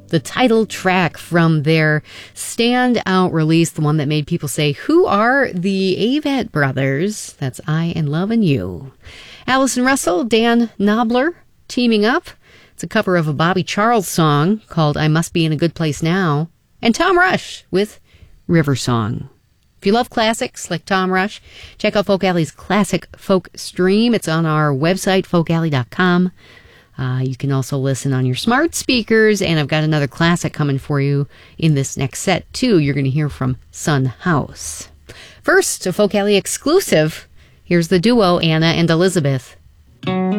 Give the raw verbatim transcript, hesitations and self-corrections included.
the title track from their standout release, the one that made people say, who are the Avett Brothers? That's I and Love and You. Allison Russell, Dan Knobler teaming up. It's a cover of a Bobby Charles song called I Must Be in a Good Place Now. And Tom Rush with River Song. If you love classics like Tom Rush, check out Folk Alley's Classic Folk Stream. It's on our website, folk alley dot com. Uh, you can also listen on your smart speakers, and I've got another classic coming for you in this next set, too. You're going to hear from Son House. First, a Folk Alley exclusive. Here's the duo, Anna and Elizabeth.